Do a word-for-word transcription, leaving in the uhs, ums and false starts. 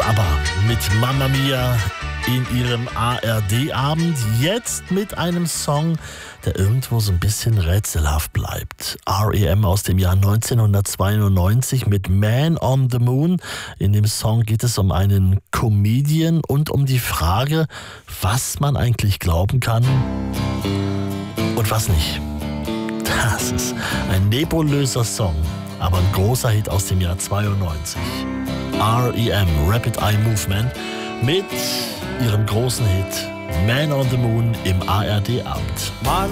ABBA mit Mamma Mia in ihrem A R D-Abend. Jetzt mit einem Song, der irgendwo so ein bisschen rätselhaft bleibt. R E M aus dem Jahr neunzehnhundertzweiundneunzig mit Man on the Moon. In dem Song geht es um einen Comedian und um die Frage, was man eigentlich glauben kann und was nicht. Das ist ein nebulöser Song, aber ein großer Hit aus dem Jahr zweiundneunzig. R E M, Rapid Eye Movement, mit ihrem großen Hit Man on the Moon im A R D-Abend.